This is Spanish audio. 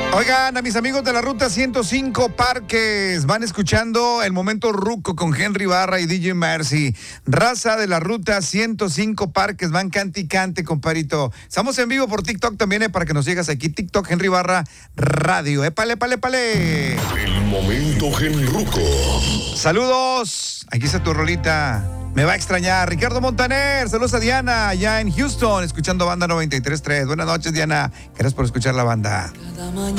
Oigan, a mis amigos de la Ruta 105 Parques, van escuchando el momento ruco con Henry Barra y DJ Mercy. Raza de la Ruta 105 Parques, van cante y cante, comparito. Estamos en vivo por TikTok también, para que nos sigas aquí. TikTok, Henry Barra Radio. ¡Épale, épale, épale! El momento genruco. Saludos, aquí está tu rolita. Me va a extrañar. Ricardo Montaner, saludos a Diana, allá en Houston, escuchando Banda 93.3. Buenas noches, Diana. Gracias por escuchar la banda. Cada mañana